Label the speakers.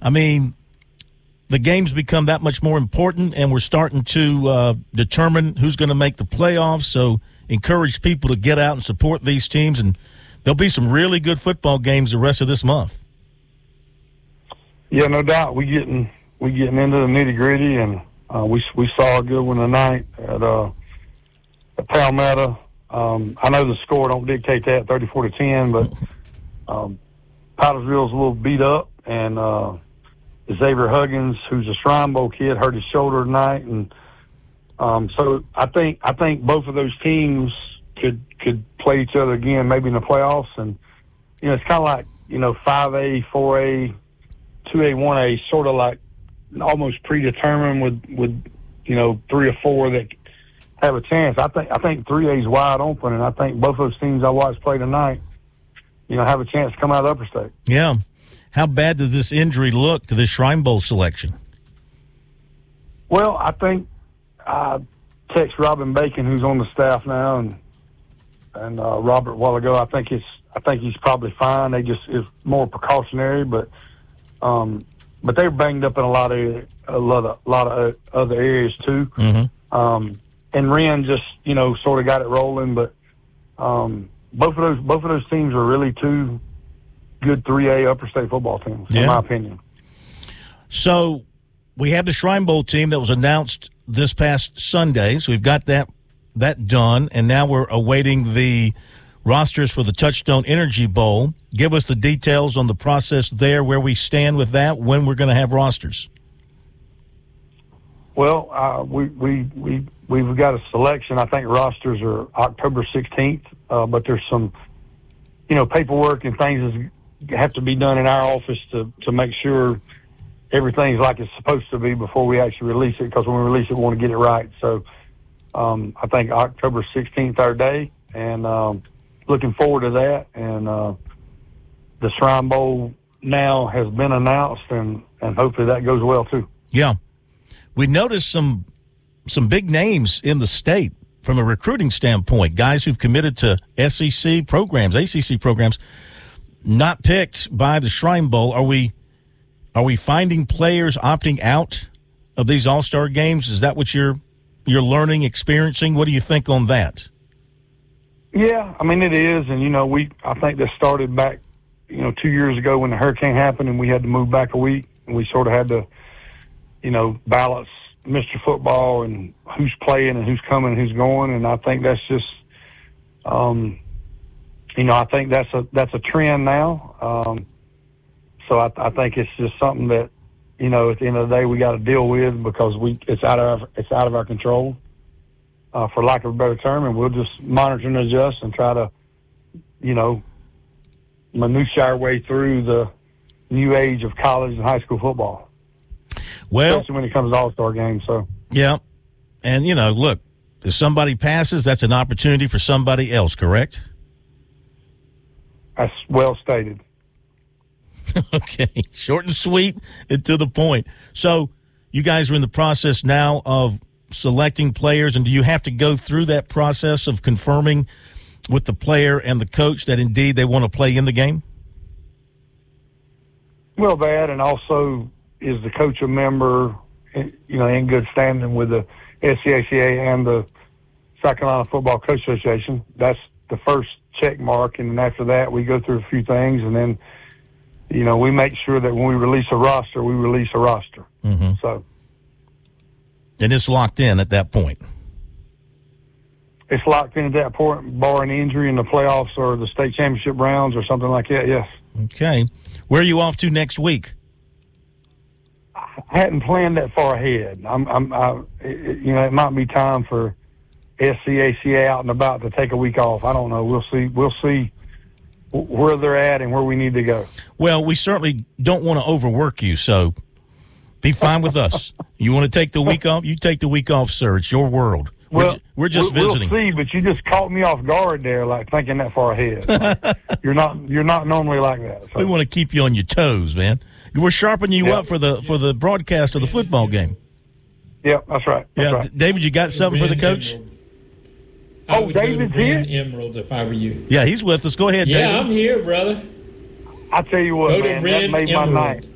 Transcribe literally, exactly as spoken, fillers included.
Speaker 1: I mean, the games become that much more important, and we're starting to uh, determine who's going to make the playoffs. So encourage people to get out and support these teams, and there'll be some really good football games the rest of this month.
Speaker 2: Yeah, no doubt. We getting we getting into the nitty gritty, and uh, we we saw a good one tonight at uh, at Palmetto. Um, I know the score don't dictate that, thirty-four to ten, but um, Powdersville's a little beat up, and uh, Xavier Huggins, who's a Shrine Bowl kid, hurt his shoulder tonight, and um, so I think I think both of those teams could could play each other again, maybe in the playoffs. And you know, it's kind of like you know five A, four A, two A, one A, sort of like almost predetermined with with you know three or four that have a chance. I think I think three A is wide open, and I think both those teams I watched play tonight, you know, have a chance to come out of Upper State.
Speaker 1: Yeah. How bad does this injury look to this Shrine Bowl selection?
Speaker 2: Well, I think I text Robin Bacon, who's on the staff now, and and uh, Robert a while ago. I think it's I think he's probably fine. They just is more precautionary, but um, but they're banged up in a lot of a lot of a lot of other areas too.
Speaker 1: Mm-hmm.
Speaker 2: Um, and Wren just you know sort of got it rolling, but um, both of those both of those teams are really two good three A Upper State football teams, yeah. in my opinion.
Speaker 1: So we have the Shrine Bowl team that was announced this past Sunday, so we've got that that done, and now we're awaiting the rosters for the Touchstone Energy Bowl. Give us the details on the process there, where we stand with that, when we're going to have rosters.
Speaker 2: Well, uh, we, we, we, we've got a selection. I think rosters are October sixteenth, uh, but there's some, you know, paperwork and things that have to be done in our office to, to make sure everything's like it's supposed to be before we actually release it, because when we release it, we want to get it right. So um, I think October sixteenth our day, and um, looking forward to that. And uh, the Shrine Bowl now has been announced, and, and hopefully that goes well too.
Speaker 1: Yeah. We noticed some some big names in the state from a recruiting standpoint, guys who've committed to S E C programs, A C C programs, not picked by the Shrine Bowl. Are we are we finding players opting out of these all-star games? Is that what you're you're learning, experiencing? What do you think on that?
Speaker 2: Yeah, I mean, it is. And, you know, we I think that started back, you know, two years ago when the hurricane happened and we had to move back a week. And we sort of had to, you know, balance Mister Football and who's playing and who's coming and who's going. And I think that's just, um, you know, I think that's a that's a trend now. Um, so I, I think it's just something that, you know, at the end of the day we got to deal with, because we it's out of our, it's out of our control, uh, for lack of a better term, and we'll just monitor and adjust and try to, you know, minutiae our way through the new age of college and high school football.
Speaker 1: Well,
Speaker 2: especially when it comes to all-star games. So
Speaker 1: yeah, and you know, look, if somebody passes, that's an opportunity for somebody else. Correct?
Speaker 2: That's well stated.
Speaker 1: Okay, short and sweet and to the point. So you guys are in the process now of selecting players, and do you have to go through that process of confirming with the player and the coach that indeed they want to play in the game?
Speaker 2: Well, that, and also, is the coach a member, you know, in good standing with the S C A C A and the South Carolina Football Coach Association? That's the first check mark, and then after that, we go through a few things, and then, you know, we make sure that when we release a roster, we release a roster.
Speaker 1: Mm-hmm.
Speaker 2: So,
Speaker 1: and it's locked in at that point.
Speaker 2: It's locked in at that point, barring injury in the playoffs or the state championship rounds or something like that. Yes.
Speaker 1: Okay. Where are you off to next week?
Speaker 2: I hadn't planned that far ahead. I'm, I'm, I, it, you know, it might be time for S C A C A out and about to take a week off. I don't know. We'll see. We'll see where they're at and where we need to go.
Speaker 1: Well, we certainly don't want to overwork you, so be fine with us. You want to take the week off? You take the week off, sir. It's your world.
Speaker 2: Well,
Speaker 1: we're, we're just
Speaker 2: we'll,
Speaker 1: visiting.
Speaker 2: We'll see, but you just caught me off guard there, like thinking that far ahead. Like, you're not. You're not normally like that. So.
Speaker 1: We want to keep you on your toes, man. We're sharpening you
Speaker 2: yep.
Speaker 1: up for the for the broadcast of the football game.
Speaker 2: Yep, that's right. That's
Speaker 1: yeah,
Speaker 2: right.
Speaker 1: David, you got something for the coach?
Speaker 3: Emerald.
Speaker 2: Oh, David's here?
Speaker 3: Emerald, if I were you.
Speaker 1: Yeah, he's with us. Go ahead,
Speaker 3: yeah,
Speaker 1: David.
Speaker 3: I'm here, brother.
Speaker 2: I tell you what,
Speaker 3: Go
Speaker 2: man,
Speaker 3: to
Speaker 2: that made my
Speaker 3: Emerald.
Speaker 2: night.